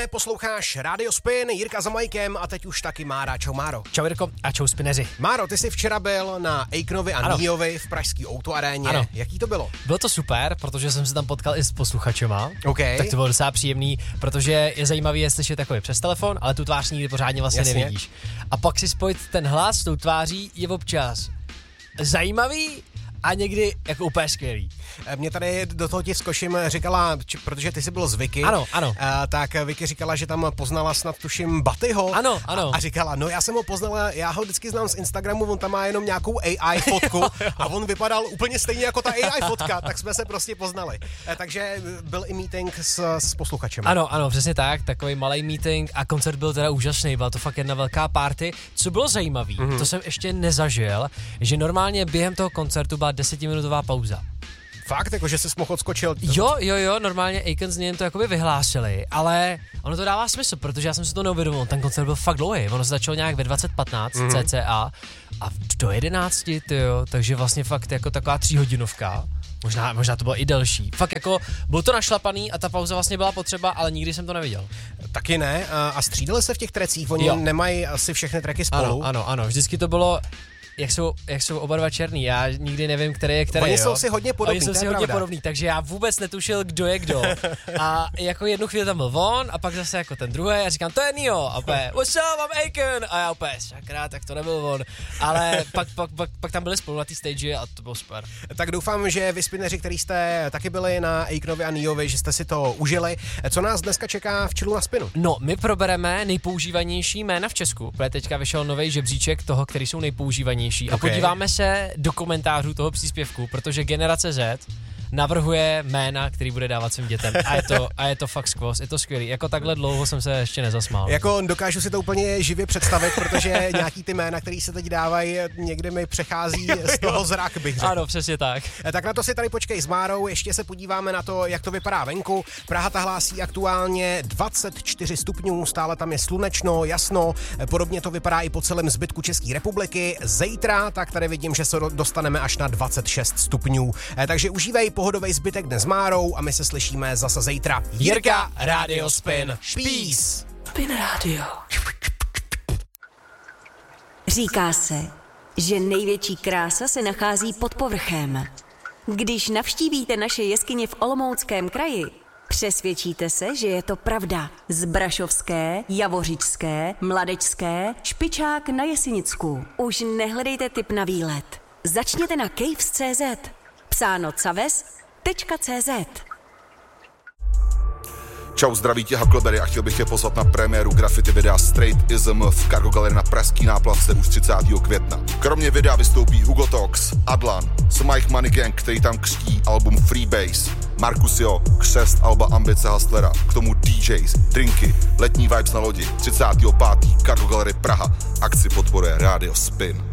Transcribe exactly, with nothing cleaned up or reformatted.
Posloucháš Radio Spin, Jirka za majkem a teď už taky Mára. Čau Máro. Čau Jirko a čau Spineři. Máro, ty jsi včera byl na Aiknovi a ano. Níovi v pražský O dva aréně. Ano. Jaký to bylo? Bylo to super, protože jsem se tam potkal i s posluchačema. Okay. Tak to bylo docela příjemný, protože je zajímavý je slyšet takový přes telefon, ale tu tvář nikdy pořádně vlastně Jasně. nevidíš. A pak si spojit ten hlas s tou tváří je občas zajímavý a někdy jako úplně skvělý. Mě tady do toho ti skočím říkala, či, protože ty jsi byl z Vicky. Ano, ano. A, tak Vicky říkala, že tam poznala snad tuším Batyho. Ano, ano. A, a říkala, no já jsem ho poznala, já ho vždycky znám z Instagramu, on tam má jenom nějakou A I fotku jo, jo. a on vypadal úplně stejně jako ta A I fotka, tak jsme se prostě poznali. A, takže byl i meeting s, s posluchačem. Ano, ano, přesně tak, takový malý meeting a koncert byl teda úžasný, byla to fakt jedna velká party. Co bylo zajímavý, mm-hmm. to jsem ještě nezažil, že normálně během toho koncertu byla desetiminutová pauza. Fakt, jako že jsi mohl odskočil? Jo, jo, jo, normálně Aikon z něm to jakoby vyhlásili, ale ono to dává smysl, protože já jsem si to neuvědomil, ten koncert byl fakt dlouhý, ono se začalo nějak ve dvacet patnáct mm. cca a do jedenácti, tyjo, takže vlastně fakt jako taková tříhodinovka. Možná, možná to bylo i delší. Fakt jako, bylo to našlapaný a ta pauza vlastně byla potřeba, ale nikdy jsem to neviděl. Taky ne. A střídali se v těch trecích? Oni jo. nemají asi všechny tracky spolu? Ano, ano, ano. Vždycky to bylo, jak jsou, jak jsou oba dva černý. Já nikdy nevím, který je který. Oni jo. jsou si hodně podobný, Oni jsou si hodně podobný, takže já vůbec netušil, kdo je kdo. A jako jednu chvíli tam byl on a pak zase jako ten druhý a říkám, to je Nio. A opět, what's up, I'm Aikon. A já opět, sakra, tak to nebyl on. Ale pak, pak, pak, pak tam byli spolu na té stage a to bylo super. Tak doufám, že vy Spineři, který jste taky byli na Aiknovi a Níovi, že jste si to užili. Co nás dneska čeká v Chillu na Spinu? No, my probereme nejpoužívanější jména v Česku, protože teďka vyšel nový žebříček toho, který jsou nejpoužívanější. Okay. A podíváme se do komentářů toho příspěvku, protože generace Z navrhuje jména, který bude dávat svým dětem. A je to, a je to fakt skvělý, je to skvělý. Jako takhle dlouho jsem se ještě nezasmál. Jako dokážu si to úplně živě představit, protože nějaký ty jména, který se teď dávají, někdy mi přechází z toho zrak, bych řekl. Ano, přesně tak. Tak na to si tady počkej s Márou, ještě se podíváme na to, jak to vypadá venku. Praha ta hlásí aktuálně dvacet čtyři stupňů, stále tam je slunečno, jasno, podobně to vypadá i po celém zbytku České republiky. Zítra, tak tady vidím, že se dostaneme až na dvacet šest stupňů. Takže užívej pohodový zbytek dnes s Márou a my se slyšíme zase zítra. Jirka, Radio Spin. Peace. Spin Radio. Říká se, že největší krása se nachází pod povrchem. Když navštívíte naše jeskyně v Olomouckém kraji, přesvědčíte se, že je to pravda. Zbrašovské, Javořičské, Mladečské, Špičák na Jesenicku. Už nehledejte tip na výlet. Začněte na caves tečka cé zet. Psáno caves tečka cé zet. Čau, zdraví tě Huckleberry a chtěl bych tě pozvat na premiéru graffiti videa Straight Ism v Cargo Gallery na pražský náplavce už třicátého května. Kromě videa vystoupí Hugo Tox, Adlan, Smike Money Gang, který tam křtí album Freebase, Markus Jo, křest alba Ambice Hustlera, k tomu D Js, drinky, letní vibes na lodi, třicátého pátého Cargo Gallery Praha, akci podporuje Radio Spin.